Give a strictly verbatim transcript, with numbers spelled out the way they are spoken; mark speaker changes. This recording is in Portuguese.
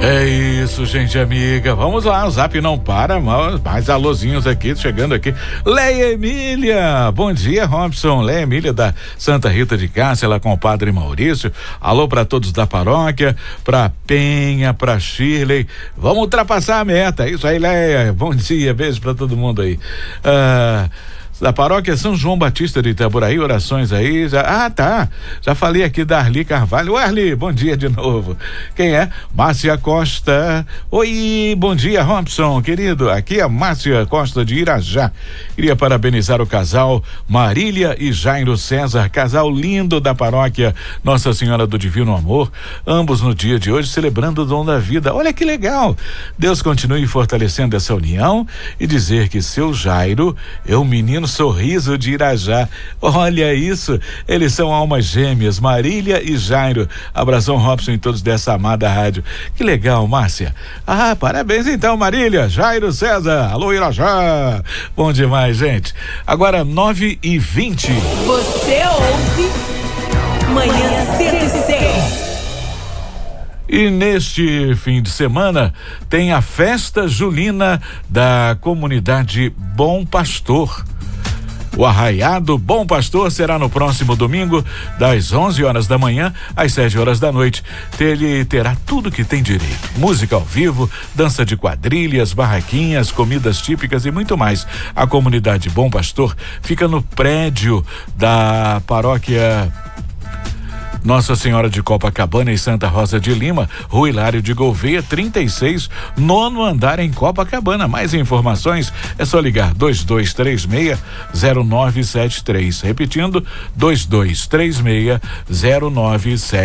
Speaker 1: É isso, gente amiga. Vamos lá, o Zap não para, mais alôzinhos aqui, chegando aqui. Leia Emília, bom dia, Robson. Leia Emília da Santa Rita de Cássia, ela com o Padre Maurício. Alô para todos da paróquia, pra Penha, pra Shirley. Vamos ultrapassar a meta. Isso aí, Leia. Bom dia, beijo pra todo mundo aí. Ah, da paróquia São João Batista de Itaboraí, orações aí, já, ah tá, já falei aqui da Arli Carvalho. Ô Arli, bom dia de novo. Quem é? Márcia Costa. Oi, bom dia, Robson, querido, aqui é a Márcia Costa de Irajá. Queria parabenizar o casal Marília e Jairo César, casal lindo da paróquia Nossa Senhora do Divino Amor, ambos no dia de hoje celebrando o dom da vida. Olha que legal, Deus continue fortalecendo essa união e dizer que seu Jairo é o menino sorriso de Irajá. Olha isso, eles são almas gêmeas, Marília e Jairo. Abração, Robson, e todos dessa amada rádio. Que legal, Márcia. Ah, parabéns então, Marília, Jairo César. Alô, Irajá. Bom demais, gente. Agora nove e vinte.
Speaker 2: Você ouve Manhã cento e seis.
Speaker 1: E neste fim de semana tem a festa julina da comunidade Bom Pastor. O arraiado Bom Pastor será no próximo domingo, das onze horas da manhã às sete horas da noite. Ele terá tudo que tem direito: música ao vivo, dança de quadrilhas, barraquinhas, comidas típicas e muito mais. A comunidade Bom Pastor fica no prédio da paróquia Nossa Senhora de Copacabana, em Santa Rosa de Lima, Rua Hilário de Gouveia, trinta e seis, nono andar, em Copacabana. Mais informações é só ligar dois dois três seis zero nove sete três. Repetindo, dois dois três seis zero nove sete três.